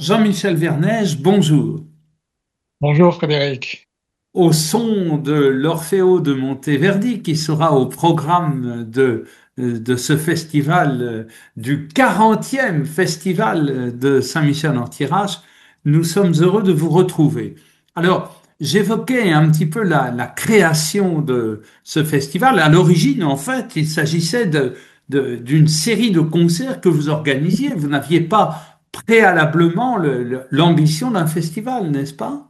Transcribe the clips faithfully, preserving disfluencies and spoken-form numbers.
Jean-Michel Vernège, bonjour. Bonjour Frédéric. Au son de l'Orfeo de Monteverdi, qui sera au programme de, de ce festival, euh, du quarantième festival de Saint-Michel-en-Thiérache, nous sommes heureux de vous retrouver. Alors, j'évoquais un petit peu la, la création de ce festival. À l'origine, en fait, il s'agissait de, de- d'une série de concerts que vous organisiez. Vous n'aviez pas préalablement le- le- l'ambition d'un festival, n'est-ce pas?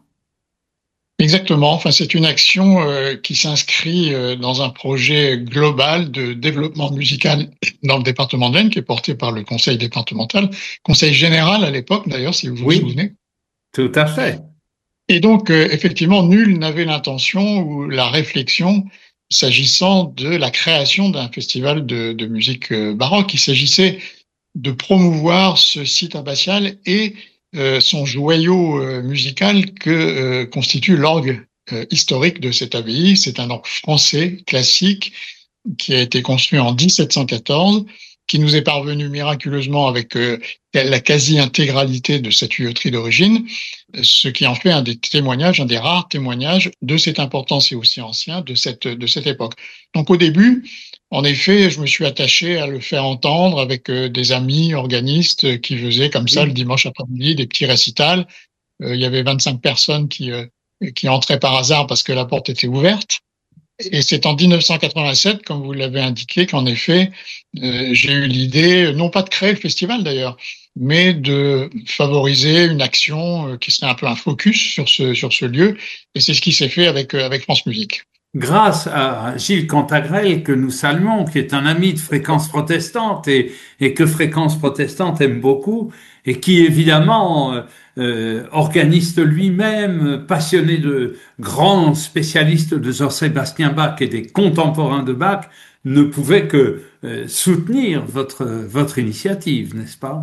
Exactement. Enfin, c'est une action euh, qui s'inscrit euh, dans un projet global de développement musical dans le département de l'Aisne, qui est porté par le conseil départemental, conseil général à l'époque d'ailleurs, si vous vous Oui, souvenez. tout à fait. Et donc, euh, effectivement, nul n'avait l'intention ou la réflexion s'agissant de la création d'un festival de, de musique euh, baroque. Il s'agissait de promouvoir ce site abbatial et euh, son joyau euh, musical que euh, constitue l'orgue euh, historique de cette abbaye. C'est un orgue français classique qui a été construit en dix-sept cent quatorze, qui nous est parvenu miraculeusement avec euh, la quasi-intégralité de sa tuyauterie d'origine, ce qui en fait un des témoignages, un des rares témoignages de cette importance et aussi ancien de cette, de cette époque. Donc au début, en effet, je me suis attaché à le faire entendre avec euh, des amis organistes qui faisaient comme ça le Oui. dimanche après-midi des petits récitals. Euh, il y avait vingt-cinq personnes qui, euh, qui entraient par hasard parce que la porte était ouverte. Et c'est en mille neuf cent quatre-vingt-sept, comme vous l'avez indiqué, qu'en effet, euh, j'ai eu l'idée, non pas de créer le festival d'ailleurs, mais de favoriser une action euh, qui serait un peu un focus sur ce, sur ce lieu. Et c'est ce qui s'est fait avec, euh, avec France Musique. Grâce à Gilles Cantagrel, que nous saluons, qui est un ami de Fréquence Protestante et, et que Fréquence Protestante aime beaucoup, et qui évidemment, euh, euh, organiste lui-même, passionné de grands spécialistes de Jean-Sébastien Bach et des contemporains de Bach, ne pouvait que euh, soutenir votre, votre initiative, n'est-ce pas?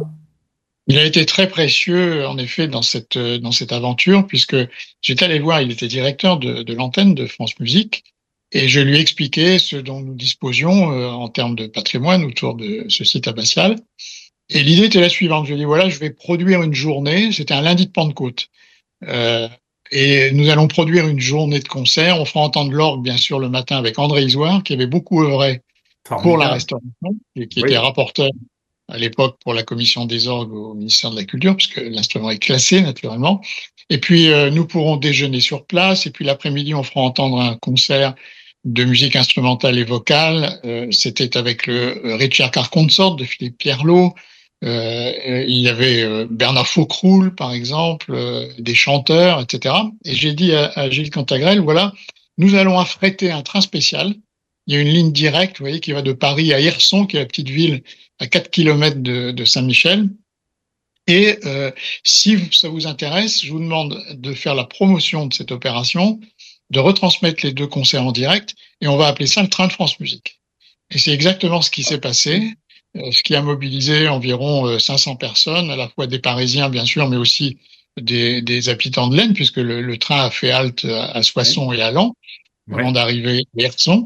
Il a été très précieux, en effet, dans cette, euh, dans cette aventure, puisque j'étais allé voir, il était directeur de, de l'antenne de France Musique, et je lui ai expliqué ce dont nous disposions euh, en termes de patrimoine autour de ce site abbatial. Et l'idée était la suivante. Je lui ai dit, voilà, je vais produire une journée, c'était un lundi de Pentecôte, euh, et nous allons produire une journée de concert. On fera entendre l'orgue, bien sûr, le matin avec André Isoire, qui avait beaucoup œuvré pour la Formidable. restauration, et qui était Oui. rapporteur à l'époque pour la commission des orgues au ministère de la Culture, puisque l'instrument est classé naturellement. Et puis euh, nous pourrons déjeuner sur place, et puis l'après-midi on fera entendre un concert de musique instrumentale et vocale. Euh, C'était avec le euh, Richard Car Consort de Philippe Pierlot. Euh, il y avait euh, Bernard Faucroul, par exemple, euh, des chanteurs, et cetera. Et j'ai dit à, à Gilles Cantagrel, voilà, nous allons affréter un train spécial. Il y a une ligne directe, vous voyez, qui va de Paris à Hirson, qui est la petite ville à quatre kilomètres de, de Saint-Michel. Et euh, si ça vous intéresse, je vous demande de faire la promotion de cette opération, de retransmettre les deux concerts en direct, et on va appeler ça le train de France Musique. Et c'est exactement ce qui s'est passé, euh, ce qui a mobilisé environ euh, cinq cents personnes, à la fois des Parisiens, bien sûr, mais aussi des, des habitants de l'Aisne, puisque le, le train a fait halte à, à Oui. Soissons et à Laon, Oui. avant d'arriver à Hirson.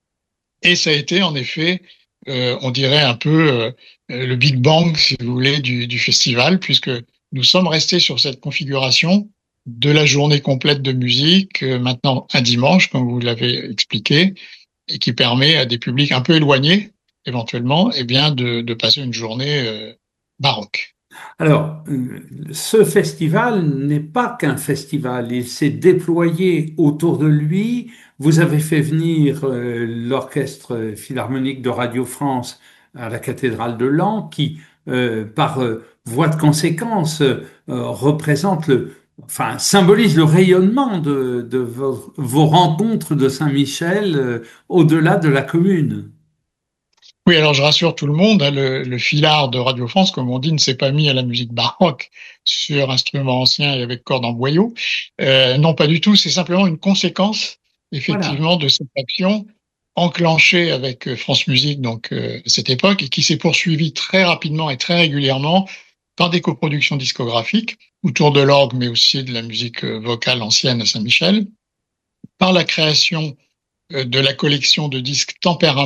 Et ça a été en effet, euh, on dirait un peu euh, le Big Bang, si vous voulez, du, du festival, puisque nous sommes restés sur cette configuration de la journée complète de musique, euh, maintenant un dimanche, comme vous l'avez expliqué, et qui permet à des publics un peu éloignés, éventuellement, eh bien, de, de passer une journée euh, baroque. Alors, euh, ce festival n'est pas qu'un festival, il s'est déployé autour de lui. Vous avez fait venir euh, l'Orchestre philharmonique de Radio France à la cathédrale de Laon, qui, euh, par euh, voie de conséquence, euh, représente le, enfin, symbolise le rayonnement de, de vos, vos rencontres de Saint-Michel euh, au-delà de la commune. Oui, alors je rassure tout le monde, hein, le, le filard de Radio France, comme on dit, ne s'est pas mis à la musique baroque sur instruments anciens et avec cordes en boyau. Euh, non, pas du tout. C'est simplement une conséquence, Voilà. effectivement, de cette action enclenchée avec euh, France Musique, donc euh, à cette époque, et qui s'est poursuivie très rapidement et très régulièrement par des coproductions discographiques autour de l'orgue, mais aussi de la musique euh, vocale ancienne à Saint-Michel, par la création euh, de la collection de disques Tempérament,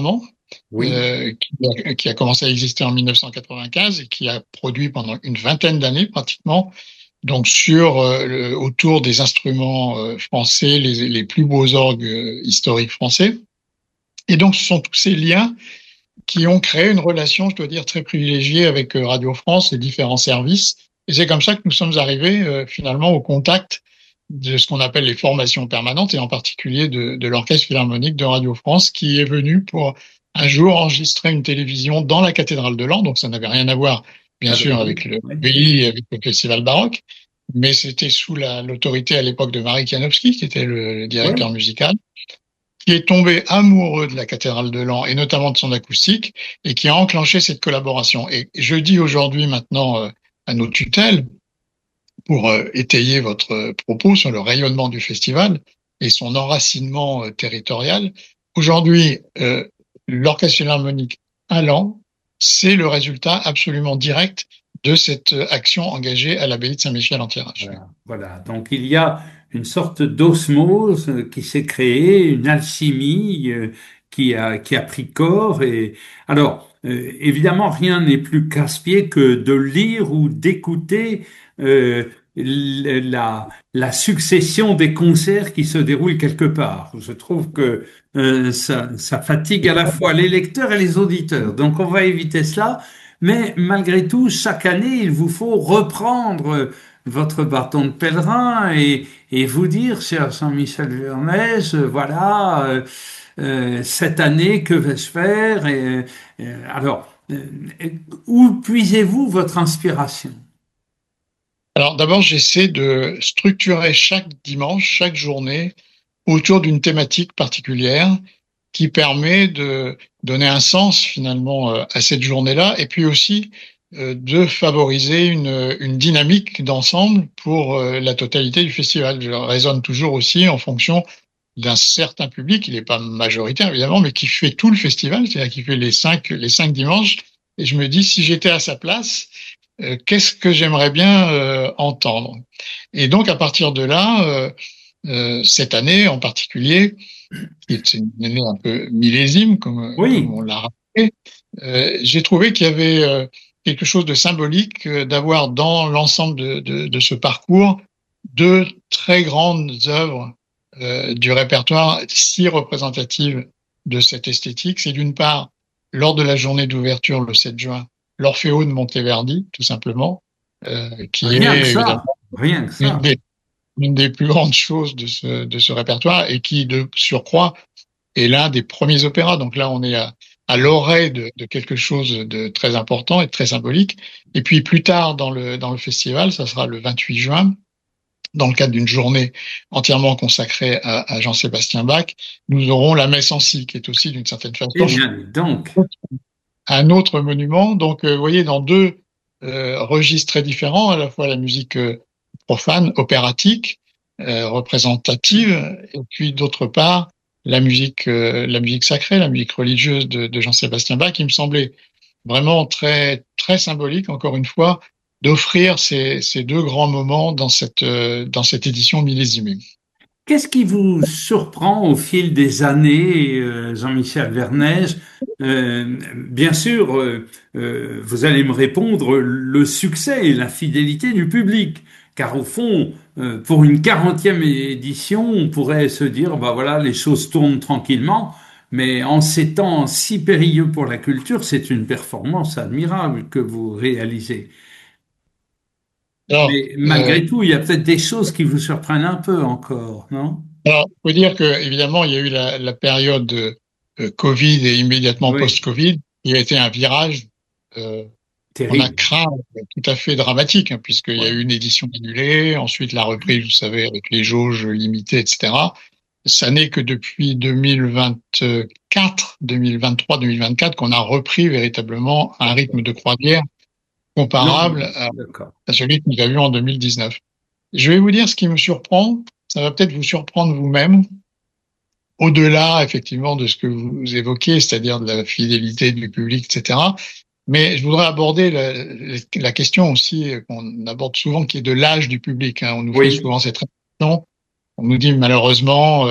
Oui. euh, qui, a, qui a commencé à exister en mille neuf cent quatre-vingt-quinze et qui a produit pendant une vingtaine d'années pratiquement, donc sur euh, le, autour des instruments euh, français, les, les plus beaux orgues euh, historiques français. Et donc, ce sont tous ces liens qui ont créé une relation, je dois dire, très privilégiée avec euh, Radio France et différents services. Et c'est comme ça que nous sommes arrivés euh, finalement au contact de ce qu'on appelle les formations permanentes, et en particulier de, de l'Orchestre Philharmonique de Radio France, qui est venu pour un jour enregistrer une télévision dans la cathédrale de Laon. Donc ça n'avait rien à voir, bien Avec sûr, vous. avec le Oui. pays, avec le festival baroque, mais c'était sous la, l'autorité à l'époque de Marie Janowski, qui était le, le directeur Oui. musical, qui est tombé amoureux de la cathédrale de Laon et notamment de son acoustique, et qui a enclenché cette collaboration. Et je dis aujourd'hui maintenant euh, à nos tutelles, pour euh, étayer votre propos sur le rayonnement du festival et son enracinement euh, territorial. Aujourd'hui, euh, l'Orchestre Philharmonique à Laon, c'est le résultat absolument direct de cette euh, action engagée à l'abbaye de Saint-Michel en Thiérache. Voilà. Voilà. Donc il y a une sorte d'osmose euh, qui s'est créée, une alchimie euh, qui a, qui a pris corps. Et alors, euh, évidemment, rien n'est plus casse-pied que de lire ou d'écouter euh, l- la, la succession des concerts qui se déroulent quelque part. Je trouve que euh, ça, ça fatigue à la fois les lecteurs et les auditeurs. Donc on va éviter cela. Mais malgré tout, chaque année, il vous faut reprendre votre bâton de pèlerin et, et vous dire, cher Jean-Michel Vernès, euh, voilà, euh, euh, cette année, que vais-je faire? Et, euh, alors, euh, où puisez-vous votre inspiration? Alors d'abord, j'essaie de structurer chaque dimanche, chaque journée, autour d'une thématique particulière qui permet de donner un sens finalement euh, à cette journée-là, et puis aussi euh, de favoriser une, une dynamique d'ensemble pour euh, la totalité du festival. Je raisonne toujours aussi en fonction d'un certain public, il n'est pas majoritaire évidemment, mais qui fait tout le festival, c'est-à-dire qui fait les cinq, les cinq dimanches, et je me dis, si j'étais à sa place, euh, qu'est-ce que j'aimerais bien euh, entendre? Et donc à partir de là, euh, euh, cette année en particulier, c'est une année un peu millésime, comme, comme Oui, on l'a rappelé, euh, j'ai trouvé qu'il y avait euh, quelque chose de symbolique euh, d'avoir dans l'ensemble de, de, de ce parcours deux très grandes œuvres euh, du répertoire si représentatives de cette esthétique. C'est d'une part, lors de la journée d'ouverture le sept juin, l'Orfeo de Monteverdi, tout simplement, euh, qui rien que est évidemment ça, rien que une ça. des, une des plus grandes choses de ce, de ce répertoire, et qui, de surcroît, est l'un des premiers opéras. Donc là, on est à, à l'orée de, de quelque chose de très important et de très symbolique. Et puis plus tard dans le, dans le festival, ça sera le vingt-huit juin, dans le cadre d'une journée entièrement consacrée à, à Jean-Sébastien Bach, nous aurons la messe en si, qui est aussi d'une certaine Eh façon bien, donc, un autre monument. Donc, euh, vous voyez, dans deux euh, registres très différents, à la fois la musique euh, profane, opératique, euh, représentative, et puis d'autre part la musique, euh, la musique sacrée, la musique religieuse de, de Jean-Sébastien Bach, qui me semblait vraiment très très symbolique, encore une fois, d'offrir ces, ces deux grands moments dans cette euh, dans cette édition millésimée. qu'est-ce qui vous surprend au fil des années, euh, Jean-Michel Vernège? Euh, bien sûr, euh, euh, vous allez me répondre le succès et la fidélité du public, car au fond, euh, pour une quarantième édition, on pourrait se dire, bah voilà, les choses tournent tranquillement, mais en ces temps si périlleux pour la culture, c'est une performance admirable que vous réalisez. Alors, Mais euh, malgré tout, il y a peut-être des choses qui vous surprennent un peu encore, non? alors, faut dire que évidemment, il y a eu la, la période euh, Covid et immédiatement Oui, post-Covid, il y a été un virage euh, on a terrible. craint euh, tout à fait dramatique, hein, puisqu'il y a Ouais. eu une édition annulée, ensuite la reprise, vous savez, avec les jauges limitées, et cetera. Ça n'est que depuis deux mille vingt-quatre, deux mille vingt-trois, deux mille vingt-quatre qu'on a repris véritablement un rythme de croisière Non, comparable à, d'accord. à celui que nous avions en deux mille dix-neuf. Je vais vous dire ce qui me surprend, ça va peut-être vous surprendre vous-même, au-delà effectivement de ce que vous évoquez, c'est-à-dire de la fidélité du public, et cetera. Mais je voudrais aborder la, la question aussi qu'on aborde souvent, qui est de l'âge du public, hein. On nous fait Oui, souvent cette réflexion. On nous dit malheureusement, euh,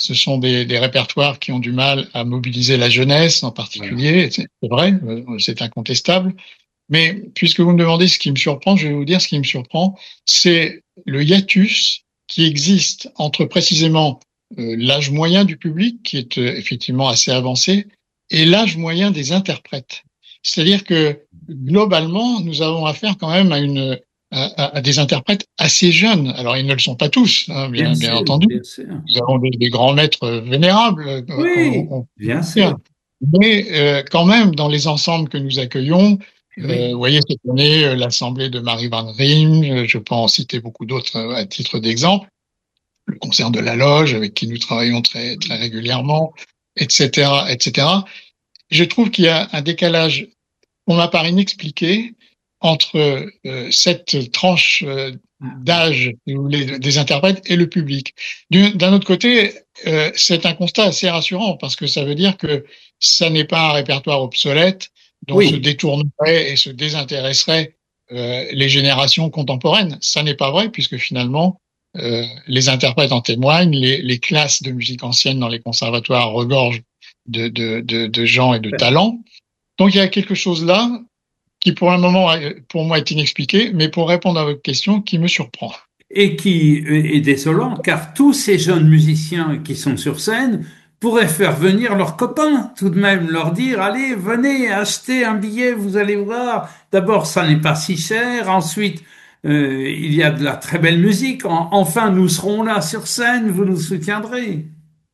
Ce sont des, des répertoires qui ont du mal à mobiliser la jeunesse en particulier. C'est vrai, c'est incontestable. Mais puisque vous me demandez ce qui me surprend, je vais vous dire ce qui me surprend, c'est le hiatus qui existe entre précisément euh, l'âge moyen du public, qui est euh, effectivement assez avancé, et l'âge moyen des interprètes. C'est-à-dire que globalement, nous avons affaire quand même à une à, à des interprètes assez jeunes. Alors ils ne le sont pas tous, hein, bien, Bien bien sûr, entendu. bien sûr. Nous avons des, des grands maîtres vénérables, euh, on, Oui, on peut bien dire. sûr. Mais euh, quand même, dans les ensembles que nous accueillons, euh, Oui, vous voyez cette année euh, l'assemblée de Marie Van Rijn, euh, je peux en citer beaucoup d'autres euh, à titre d'exemple, le concert de la Loge avec qui nous travaillons très très régulièrement, et cetera, et cetera. Je trouve qu'il y a un décalage pour ma part inexpliqué entre euh, cette tranche euh, d'âge si vous voulez, des interprètes et le public. D'un autre côté, euh, c'est un constat assez rassurant parce que ça veut dire que ça n'est pas un répertoire obsolète dont se oui, détourneraient et se désintéresseraient euh, les générations contemporaines. Ça n'est pas vrai puisque finalement, euh, les interprètes en témoignent, les, les classes de musique ancienne dans les conservatoires regorgent de, de, de, de gens et de talents. Donc il y a quelque chose là qui pour un moment, pour moi, est inexpliqué, mais pour répondre à votre question, qui me surprend. et qui est désolant, car tous ces jeunes musiciens qui sont sur scène pourraient faire venir leurs copains, tout de même, leur dire, allez, venez, achetez un billet, vous allez voir. D'abord, ça n'est pas si cher. Ensuite, euh, il y a de la très belle musique. En- enfin, nous serons là sur scène, vous nous soutiendrez.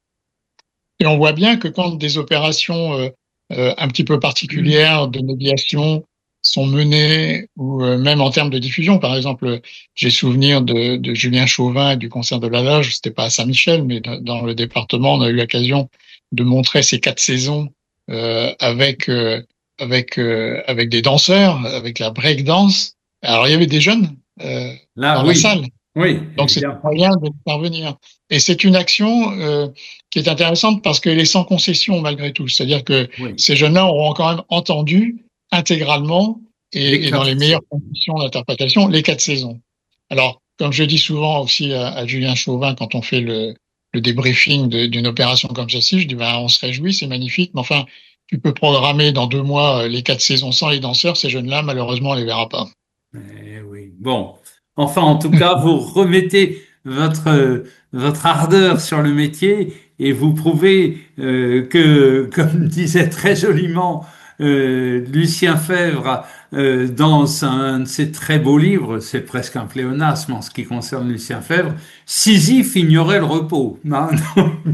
Et on voit bien que quand des opérations euh, euh, un petit peu particulières de médiation sont menées, ou euh, même en termes de diffusion, par exemple, j'ai souvenir de, de Julien Chauvin et du concert de la Loge, c'était pas à Saint-Michel, mais dans, dans le département, on a eu l'occasion de montrer ces quatre saisons euh, avec euh, avec euh, avec des danseurs, avec la break dance. Alors il y avait des jeunes euh, Là, dans la oui, salle. oui, Donc c'est évidemment. un moyen de parvenir. Et c'est une action euh, qui est intéressante parce qu'elle est sans concession malgré tout. C'est-à-dire que Oui, ces jeunes-là auront quand même entendu intégralement les et, et dans les quatre meilleures saisons. conditions d'interprétation les quatre saisons. Alors, comme je dis souvent aussi à, à Julien Chauvin quand on fait le, le débriefing de- d'une opération comme celle-ci, je dis ben, on se réjouit, c'est magnifique, mais enfin, tu peux programmer dans deux mois euh, les quatre saisons sans les danseurs, ces jeunes-là, malheureusement, on les verra pas. Eh oui. Bon. Enfin, en tout cas, vous remettez votre, euh, votre ardeur sur le métier et vous prouvez euh, que, comme disait très joliment euh, Lucien Febvre euh, dans un de ses très beaux livres, c'est presque un pléonasme en ce qui concerne Lucien Febvre, Sisyphe ignorait le repos. Hein, donc,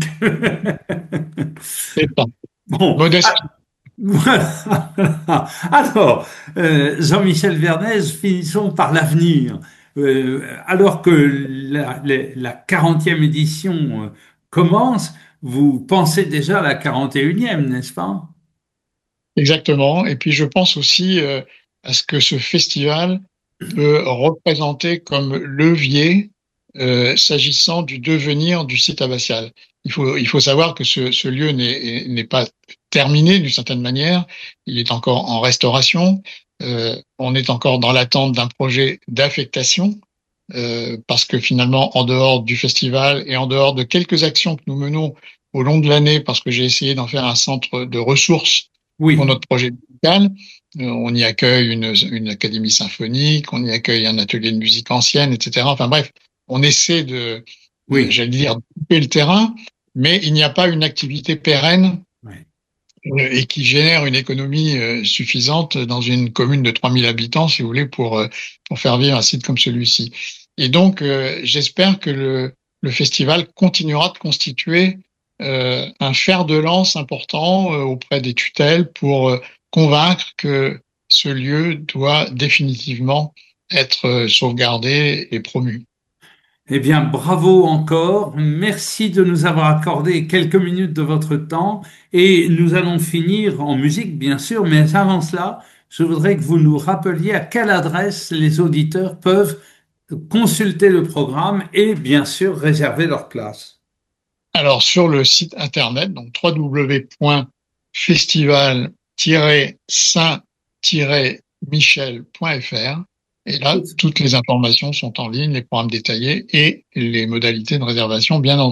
C'est ça. bon, Modeste. voilà. Alors, euh, Jean-Michel Vernez, finissons par l'avenir. Euh, alors que la, la, la quarantième édition euh, commence, vous pensez déjà à la quarante et unième, n'est-ce pas? Exactement. Et puis je pense aussi euh, à ce que ce festival peut représenter comme levier euh, s'agissant du devenir du site abbatial. Il faut, il faut savoir que ce, ce lieu n'est n'est pas terminé d'une certaine manière. Il est encore en restauration. Euh, on est encore dans l'attente d'un projet d'affectation euh, parce que finalement, en dehors du festival et en dehors de quelques actions que nous menons au long de l'année, parce que j'ai essayé d'en faire un centre de ressources pour Oui, notre projet musical, euh, on y accueille une, une académie symphonique, on y accueille un atelier de musique ancienne, et cetera. Enfin bref, on essaie de, euh, oui. j'allais dire, de couper le terrain, mais il n'y a pas une activité pérenne Ouais. euh, et qui génère une économie euh, suffisante dans une commune de trois mille habitants, si vous voulez, pour, euh, pour faire vivre un site comme celui-ci. Et donc, euh, j'espère que le, le festival continuera de constituer euh, un fer de lance important euh, auprès des tutelles pour euh, convaincre que ce lieu doit définitivement être euh, sauvegardé et promu. Eh bien, bravo encore. Merci de nous avoir accordé quelques minutes de votre temps et nous allons finir en musique, bien sûr, mais avant cela, je voudrais que vous nous rappeliez à quelle adresse les auditeurs peuvent consulter le programme et bien sûr réserver leur place. Alors, sur le site internet, donc w w w point festival tiret saint tiret michel point f r, et là, toutes les informations sont en ligne, les programmes détaillés et les modalités de réservation, bien entendu.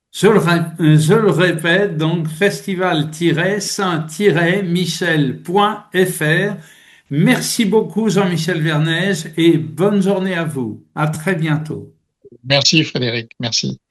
Je le, ré- euh, je le répète, donc festival-saint-michel point f r. Merci beaucoup Jean-Michel Vernège et bonne journée à vous. À très bientôt. Merci Frédéric, merci.